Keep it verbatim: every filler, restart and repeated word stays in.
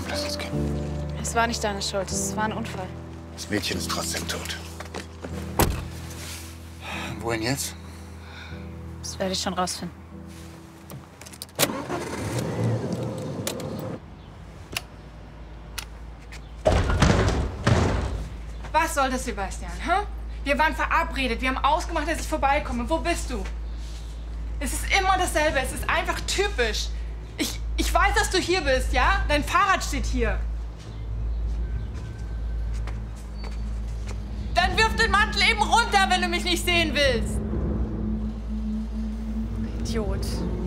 Komm, lass uns gehen. Es war nicht deine Schuld. Es war ein Unfall. Das Mädchen ist trotzdem tot. Und wohin jetzt? Das werde ich schon rausfinden. Was soll das, Sebastian? Hä? Wir waren verabredet. Wir haben ausgemacht, dass ich vorbeikomme. Wo bist du? Es ist immer dasselbe. Es ist einfach typisch. Ich, ich weiß, dass du hier bist, ja? Dein Fahrrad steht hier. Dann wirf den Mantel eben runter, wenn du mich nicht sehen willst. Idiot.